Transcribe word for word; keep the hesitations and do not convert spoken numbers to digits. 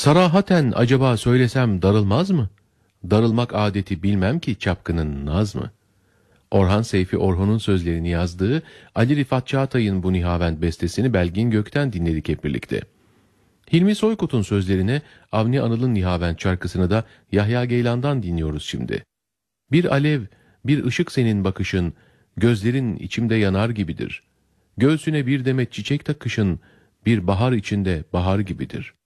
Sarahaten acaba söylesem darılmaz mı? Darılmak adeti bilmem ki çapkının naz mı? Orhan Seyfi Orhun'un sözlerini yazdığı Ali Rifat Çağatay'ın bu nihavent bestesini Belgin Gök'ten dinledik hep birlikte. Hilmi Soykut'un sözlerine Avni Anıl'ın nihavent şarkısını da Yahya Geylan'dan dinliyoruz şimdi. Bir alev, bir ışık senin bakışın, gözlerin içimde yanar gibidir. Göğsüne bir demet çiçek takışın, bir bahar içinde bahar gibidir.